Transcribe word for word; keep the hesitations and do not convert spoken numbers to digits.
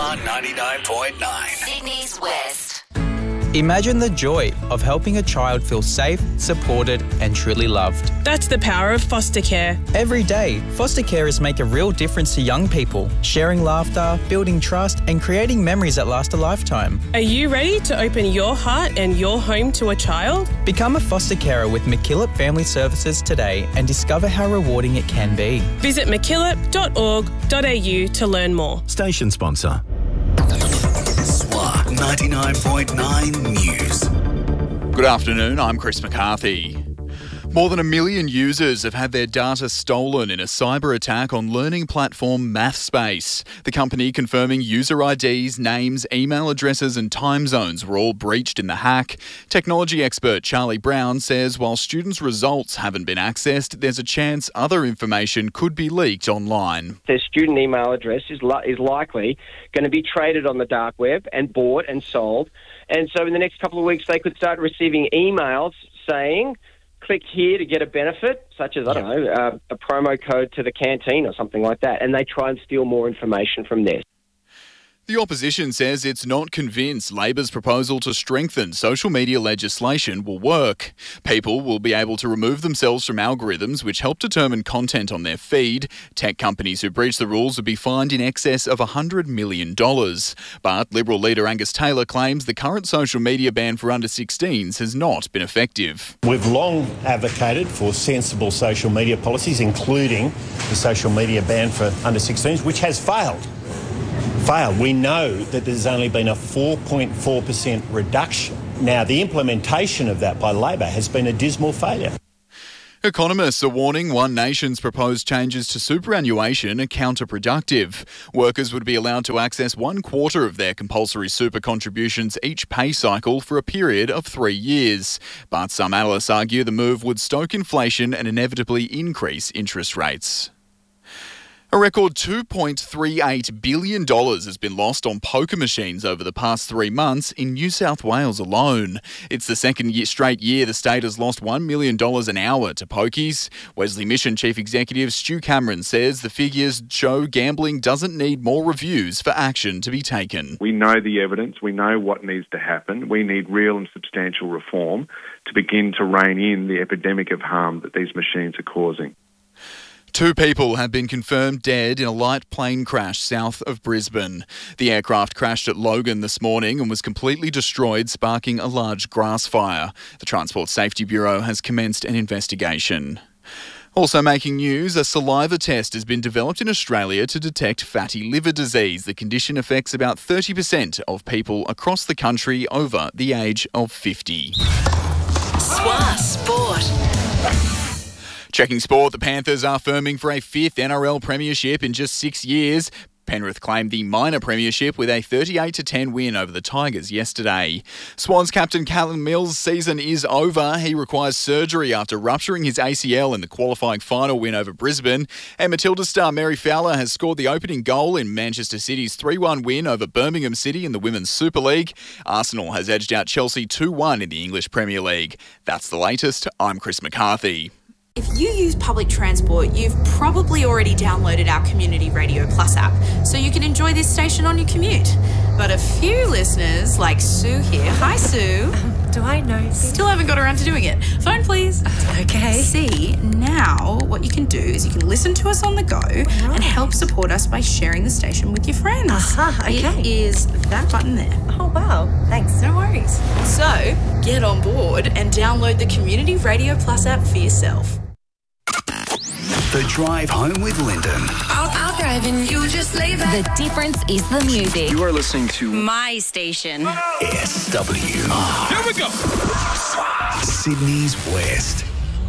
SWA ninety-nine point nine. Sydney's West. Imagine the joy of helping a child feel safe, supported and truly loved. That's the power of foster care. Every day, foster carers make a real difference to young people, sharing laughter, building trust and creating memories that last a lifetime. Are you ready to open your heart and your home to a child? Become a foster carer with MacKillop Family Services today and discover how rewarding it can be. Visit mackillop dot org dot a u to learn more. Station sponsor. SWA ninety-nine point nine News. Good afternoon, I'm Chris McCarthy. More than a million users have had their data stolen in a cyber attack on learning platform MathSpace. The company confirming user I Ds, names, email addresses and time zones were all breached in the hack. Technology expert Charlie Brown says while students' results haven't been accessed, there's a chance other information could be leaked online. Their student email address is, li- is likely going to be traded on the dark web and bought and sold. And so in the next couple of weeks, they could start receiving emails saying, click here to get a benefit, such as, I don't know, uh, a promo code to the canteen or something like that, and they try and steal more information from there. The opposition says it's not convinced Labor's proposal to strengthen social media legislation will work. People will be able to remove themselves from algorithms which help determine content on their feed. Tech companies who breach the rules would be fined in excess of one hundred million dollars. But Liberal leader Angus Taylor claims the current social media ban for under sixteens has not been effective. We've long advocated for sensible social media policies, including the social media ban for under sixteens, which has failed. Failed. We know that there's only been a four point four percent reduction. Now, the implementation of that by Labor has been a dismal failure. Economists are warning One Nation's proposed changes to superannuation are counterproductive. Workers would be allowed to access one quarter of their compulsory super contributions each pay cycle for a period of three years. But some analysts argue the move would stoke inflation and inevitably increase interest rates. A record two point three eight billion dollars has been lost on poker machines over the past three months in New South Wales alone. It's the second year, straight year the state has lost one million dollars an hour to pokies. Wesley Mission Chief Executive Stu Cameron says the figures show gambling doesn't need more reviews for action to be taken. We know the evidence. We know what needs to happen. We need real and substantial reform to begin to rein in the epidemic of harm that these machines are causing. Two people have been confirmed dead in a light plane crash south of Brisbane. The aircraft crashed at Logan this morning and was completely destroyed, sparking a large grass fire. The Transport Safety Bureau has commenced an investigation. Also making news, a saliva test has been developed in Australia to detect fatty liver disease. The condition affects about thirty percent of people across the country over the age of fifty. SWA Sport. Checking sport, the Panthers are firming for a fifth N R L premiership in just six years. Penrith claimed the minor premiership with a thirty-eight to ten win over the Tigers yesterday. Swans captain Callum Mills' season is over. He requires surgery after rupturing his A C L in the qualifying final win over Brisbane. And Matilda star Mary Fowler has scored the opening goal in Manchester City's three one win over Birmingham City in the Women's Super League. Arsenal has edged out Chelsea two one in the English Premier League. That's the latest. I'm Chris McCarthy. If you use public transport, you've probably already downloaded our Community Radio Plus app, so you can enjoy this station on your commute. But a few listeners, like Sue here, hi Sue. Um, do I know? Still haven't got around to doing it. Phone please. Okay. See, now what you can do is you can listen to us on the go right. and help support us by sharing the station with your friends. Uh-huh, okay. It is that button there. Oh wow, thanks. No worries. So, get on board and download the Community Radio Plus app for yourself. The Drive Home with Lyndon. I'll, I'll drive and you just lay back. The difference is the music. You are listening to My station. S W R. Here we go. Sydney's West.